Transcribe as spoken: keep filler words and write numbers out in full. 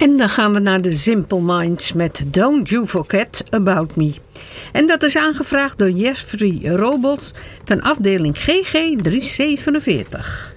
En dan gaan we naar de Simple Minds met Don't You Forget About Me. En dat is aangevraagd door Jeffrey Robots van afdeling G G driehonderdzevenenveertig.